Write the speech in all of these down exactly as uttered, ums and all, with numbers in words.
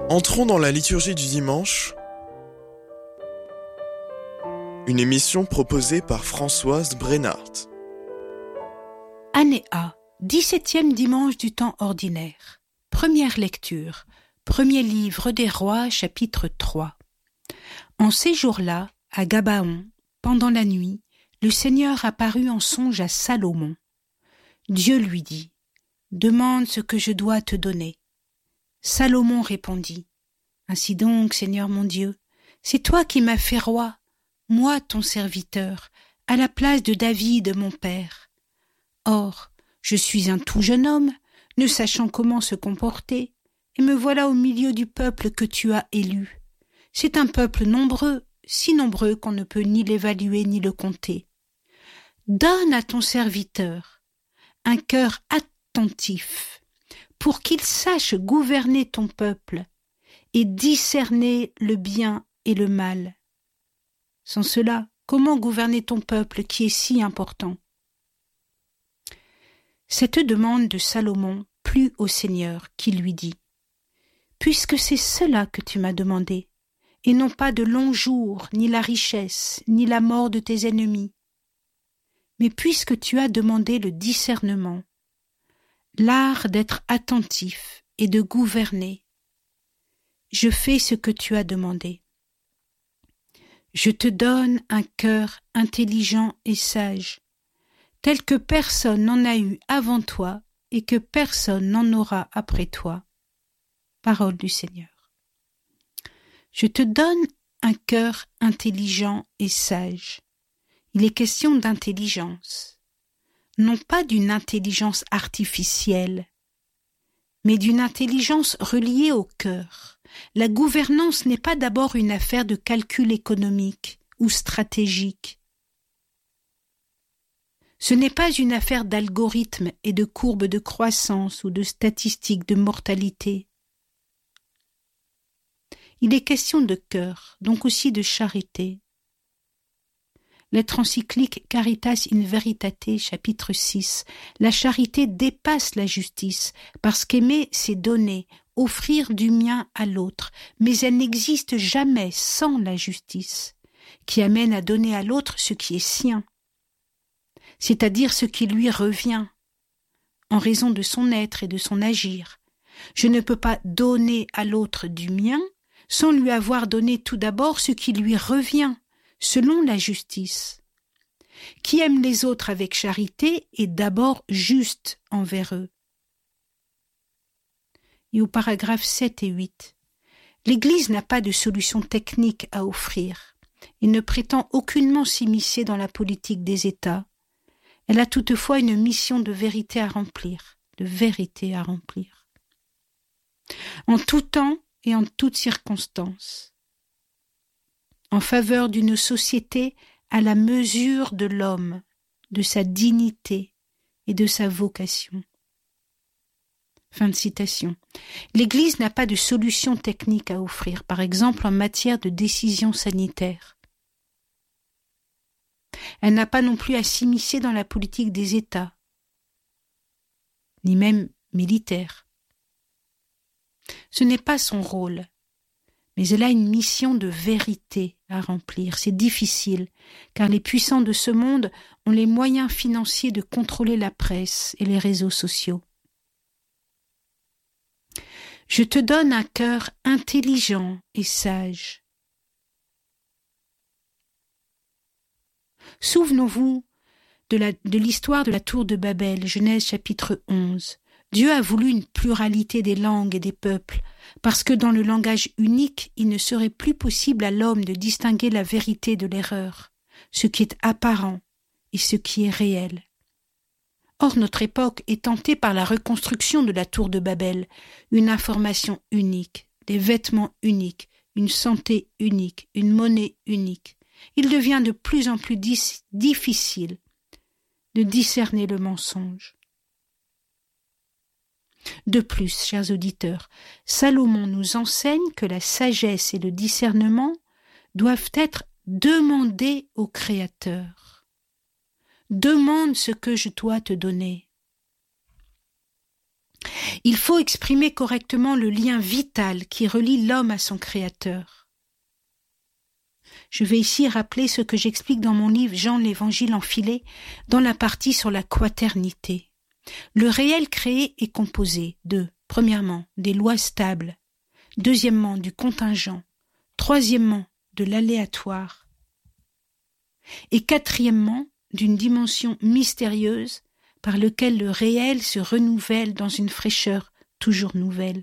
Entrons dans la liturgie du dimanche, une émission proposée par Françoise Brennart. Année A, dix-septième dimanche du temps ordinaire. Première lecture, premier livre des rois, chapitre trois. En ces jours-là, à Gabaon, pendant la nuit, le Seigneur apparut en songe à Salomon. Dieu lui dit : « Demande ce que je dois te donner. » Salomon répondit : « Ainsi donc, Seigneur mon Dieu, c'est toi qui m'as fait roi, moi ton serviteur, à la place de David mon père. Or, je suis un tout jeune homme, ne sachant comment se comporter, et me voilà au milieu du peuple que tu as élu. C'est un peuple nombreux, si nombreux qu'on ne peut ni l'évaluer ni le compter. Donne à ton serviteur un cœur attentif, pour qu'il sache gouverner ton peuple et discerner le bien et le mal. Sans cela, comment gouverner ton peuple qui est si important ? » Cette demande de Salomon plut au Seigneur, qui lui dit : « Puisque c'est cela que tu m'as demandé, et non pas de longs jours, ni la richesse, ni la mort de tes ennemis, mais puisque tu as demandé le discernement, l'art d'être attentif et de gouverner, je fais ce que tu as demandé. Je te donne un cœur intelligent et sage, tel que personne n'en a eu avant toi et que personne n'en aura après toi. » Parole du Seigneur. Je te donne un cœur intelligent et sage. Il est question d'intelligence, non pas d'une intelligence artificielle, mais d'une intelligence reliée au cœur. La gouvernance n'est pas d'abord une affaire de calcul économique ou stratégique. Ce n'est pas une affaire d'algorithmes et de courbes de croissance ou de statistiques de mortalité. Il est question de cœur, donc aussi de charité. Lettre encyclique Caritas in Veritate, chapitre six. La charité dépasse la justice, parce qu'aimer, c'est donner, offrir du mien à l'autre, mais elle n'existe jamais sans la justice, qui amène à donner à l'autre ce qui est sien, c'est-à-dire ce qui lui revient, en raison de son être et de son agir. Je ne peux pas donner à l'autre du mien sans lui avoir donné tout d'abord ce qui lui revient, selon la justice. Qui aime les autres avec charité est d'abord juste envers eux. Et au paragraphe sept et huit, l'Église n'a pas de solution technique à offrir et ne prétend aucunement s'immiscer dans la politique des États. Elle a toutefois une mission de vérité à remplir, de vérité à remplir. En tout temps et en toutes circonstances, en faveur d'une société à la mesure de l'homme, de sa dignité et de sa vocation. Fin de citation. L'Église n'a pas de solution technique à offrir, par exemple en matière de décision sanitaire. Elle n'a pas non plus à s'immiscer dans la politique des États, ni même militaire. Ce n'est pas son rôle, mais elle a une mission de vérité à remplir. C'est difficile, car les puissants de ce monde ont les moyens financiers de contrôler la presse et les réseaux sociaux. Je te donne un cœur intelligent et sage. Souvenons-vous de, la, de l'histoire de la tour de Babel, Genèse chapitre onze. Dieu a voulu une pluralité des langues et des peuples, parce que dans le langage unique, il ne serait plus possible à l'homme de distinguer la vérité de l'erreur, ce qui est apparent et ce qui est réel. Or, notre époque est tentée par la reconstruction de la tour de Babel, une information unique, des vêtements uniques, une santé unique, une monnaie unique. Il devient de plus en plus dis- difficile de discerner le mensonge. De plus, chers auditeurs, Salomon nous enseigne que la sagesse et le discernement doivent être demandés au Créateur. Demande ce que je dois te donner. Il faut exprimer correctement le lien vital qui relie l'homme à son Créateur. Je vais ici rappeler ce que j'explique dans mon livre Jean l'Évangile enfilé, dans la partie sur la quaternité. Le réel créé est composé de, premièrement, des lois stables, deuxièmement, du contingent, troisièmement, de l'aléatoire, et quatrièmement, d'une dimension mystérieuse par laquelle le réel se renouvelle dans une fraîcheur toujours nouvelle.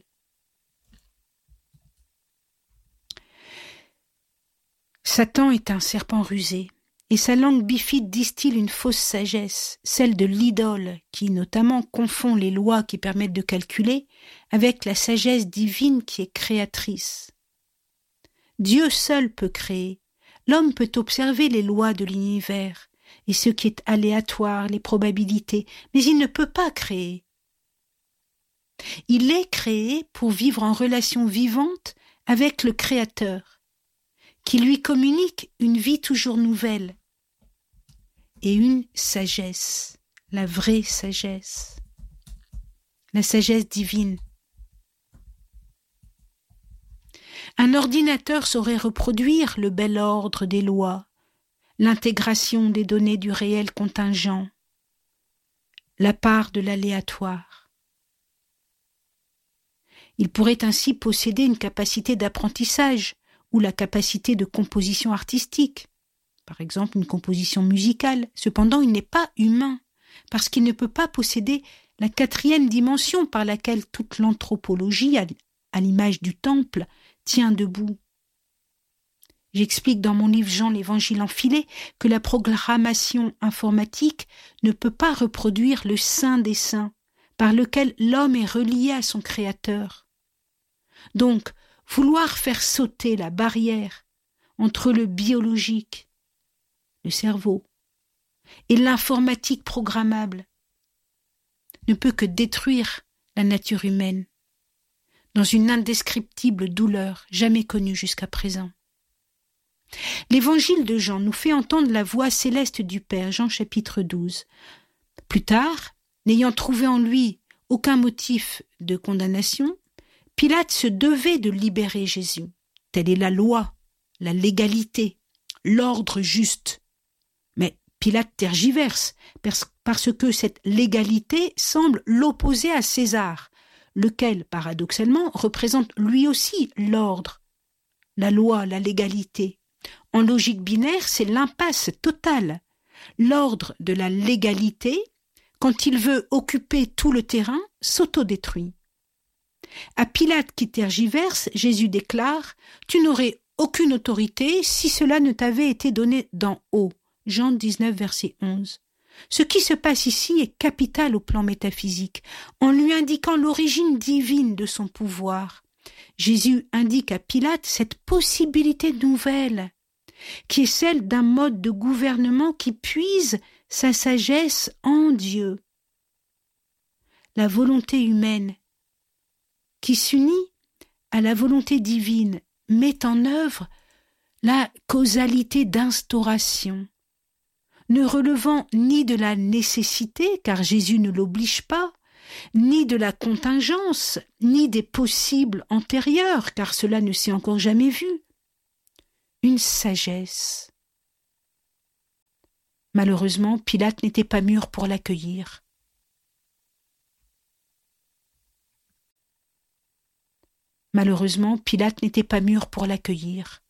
Satan est un serpent rusé, et sa langue bifide distille une fausse sagesse, celle de l'idole, qui notamment confond les lois qui permettent de calculer avec la sagesse divine qui est créatrice. Dieu seul peut créer, l'homme peut observer les lois de l'univers, et ce qui est aléatoire, les probabilités, mais il ne peut pas créer. Il est créé pour vivre en relation vivante avec le Créateur, qui lui communique une vie toujours nouvelle et une sagesse, la vraie sagesse, la sagesse divine. Un ordinateur saurait reproduire le bel ordre des lois, l'intégration des données du réel contingent, la part de l'aléatoire. Il pourrait ainsi posséder une capacité d'apprentissage ou la capacité de composition artistique, par exemple une composition musicale. Cependant, il n'est pas humain, parce qu'il ne peut pas posséder la quatrième dimension par laquelle toute l'anthropologie, à l'image du temple, tient debout. J'explique dans mon livre Jean l'Évangile enfilé que la programmation informatique ne peut pas reproduire le saint des saints, par lequel l'homme est relié à son Créateur. Donc, vouloir faire sauter la barrière entre le biologique, le cerveau, et l'informatique programmable ne peut que détruire la nature humaine dans une indescriptible douleur jamais connue jusqu'à présent. L'évangile de Jean nous fait entendre la voix céleste du Père, Jean chapitre douze. Plus tard, n'ayant trouvé en lui aucun motif de condamnation, Pilate se devait de libérer Jésus. Telle est la loi, la légalité, l'ordre juste. Mais Pilate tergiverse, parce que cette légalité semble l'opposer à César, lequel, paradoxalement, représente lui aussi l'ordre, la loi, la légalité. En logique binaire, c'est l'impasse totale. L'ordre de la légalité, quand il veut occuper tout le terrain, s'autodétruit. À Pilate qui tergiverse, Jésus déclare « Tu n'aurais aucune autorité si cela ne t'avait été donné d'en haut ». Jean dix-neuf, verset onze. Ce qui se passe ici est capital au plan métaphysique, en lui indiquant l'origine divine de son pouvoir. Jésus indique à Pilate cette possibilité nouvelle, qui est celle d'un mode de gouvernement qui puise sa sagesse en Dieu. La volonté humaine, qui s'unit à la volonté divine, met en œuvre la causalité d'instauration, ne relevant ni de la nécessité, car Jésus ne l'oblige pas, ni de la contingence, ni des possibles antérieurs, car cela ne s'est encore jamais vu. Une sagesse. Malheureusement, Pilate n'était pas mûr pour l'accueillir. Malheureusement, Pilate n'était pas mûr pour l'accueillir.